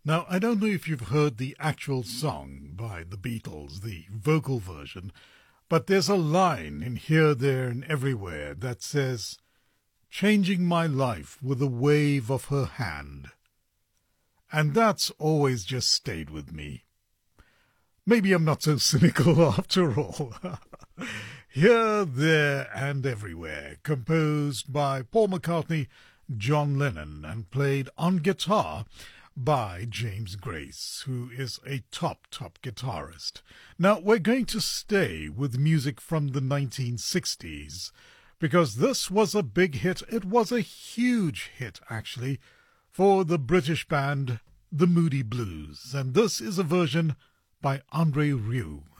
Now, I don't know if you've heard the actual song by the Beatles, the vocal version, but there's a line in Here, There, and Everywhere that says, changing my life with a wave of her hand. And that's always just stayed with me. Maybe I'm not so cynical after all. Here, There, and Everywhere, composed by Paul McCartney, John Lennon, and played on guitar by James Grace, who is a top guitarist. Now, we're going to stay with music from the 1960s, because this was a big hit. It was a huge hit, actually, for the British band The Moody Blues, and this is a version by Andre Rieu.